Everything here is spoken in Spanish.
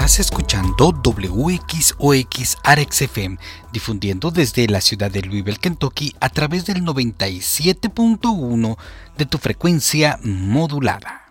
Estás escuchando WXOX Arex FM, difundiendo desde la ciudad de Louisville, Kentucky, a través del 97.1 de tu frecuencia modulada.